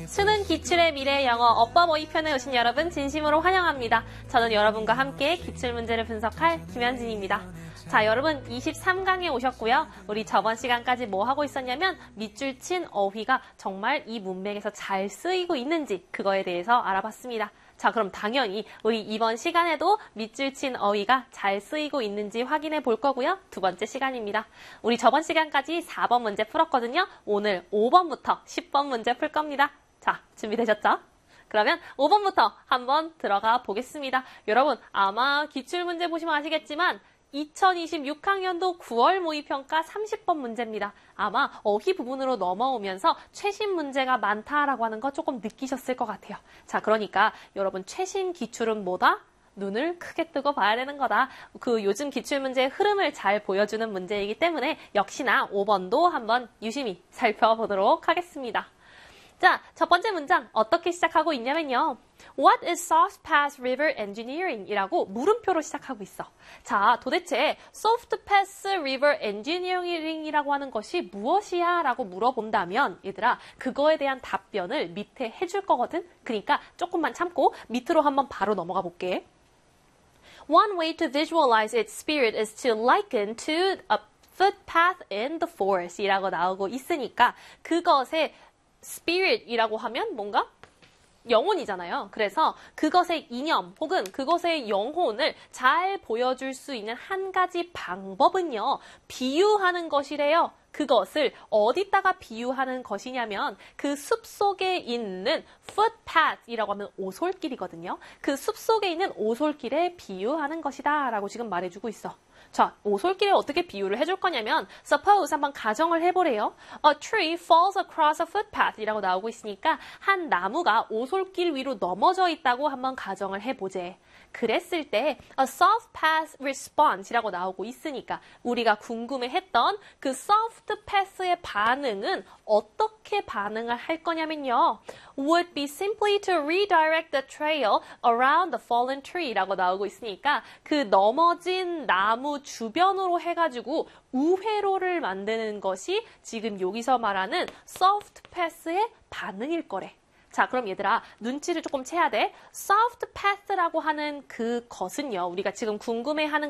수능 기출의 미래 영어 어법 모의편에 오신 여러분 진심으로 환영합니다. 저는 여러분과 함께 기출문제를 분석할 김현진입니다. 자, 여러분 23강에 오셨고요. 우리 저번 시간까지 뭐 하고 있었냐면 밑줄 친 어휘가 정말 이 문맥에서 잘 쓰이고 있는지 그거에 대해서 알아봤습니다. 자, 그럼 당연히 우리 이번 시간에도 밑줄 친 어휘가 잘 쓰이고 있는지 확인해 볼 거고요. 두 번째 시간입니다. 우리 저번 시간까지 4번 문제 풀었거든요. 오늘 5번부터 10번 문제 풀 겁니다. 자, 준비되셨죠? 그러면 5번부터 한번 들어가 보겠습니다. 여러분, 아마 기출문제 보시면 아시겠지만 2026학년도 9월 모의평가 30번 문제입니다. 아마 어휘 부분으로 넘어오면서 최신 문제가 많다라고 하는 거 조금 느끼셨을 것 같아요. 자, 그러니까 여러분 최신 기출은 뭐다? 눈을 크게 뜨고 봐야 되는 거다. 그 요즘 기출문제의 흐름을 잘 보여주는 문제이기 때문에 역시나 5번도 한번 유심히 살펴보도록 하겠습니다. 자, 첫 번째 문장 어떻게 시작하고 있냐면요. What is Soft Path River Engineering? 이라고 물음표로 시작하고 있어. 자, 도대체 Soft Path River Engineering이라고 하는 것이 무엇이야? 라고 물어본다면 얘들아, 그거에 대한 답변을 밑에 해줄 거거든? 그러니까 조금만 참고 밑으로 한번 바로 넘어가 볼게. One way to visualize its spirit is to liken to a footpath in the forest 이라고 나오고 있으니까 그것의 spirit이라고 하면 뭔가 영혼이잖아요. 그래서 그것의 이념 혹은 그것의 영혼을 잘 보여줄 수 있는 한 가지 방법은요. 비유하는 것이래요. 그것을 어디다가 비유하는 것이냐면 그 숲속에 있는 footpath이라고 하면 오솔길이거든요. 그 숲속에 있는 오솔길에 비유하는 것이다 라고 지금 말해주고 있어. 자, 오솔길에 어떻게 비유를 해줄 거냐면 suppose 한번 가정을 해보래요. A tree falls across a footpath 이라고 나오고 있으니까 한 나무가 오솔길 위로 넘어져 있다고 한번 가정을 해보재. 그랬을 때 a soft path response 이라고 나오고 있으니까 우리가 궁금해했던 그 soft path의 반응은 어떻게 반응을 할 거냐면요. would be simply to redirect the trail around the fallen tree 라고 나오고 있으니까 그 넘어진 나무 주변으로 해가지고 우회로를 만드는 것이 지금 여기서 말하는 soft path의 반응일 거래. 자, 그럼 얘들아, 눈치를 조금 채야 돼. soft path라고 하는 그것은요, 우리가 지금 궁금해하는